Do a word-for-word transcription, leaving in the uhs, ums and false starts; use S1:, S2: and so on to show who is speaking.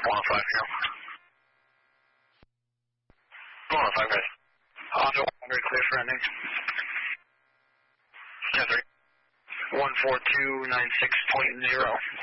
S1: one oh five, yeah. one oh five, guys. Honda one hundred, clear for ending. ten three. one four two nine six point zero.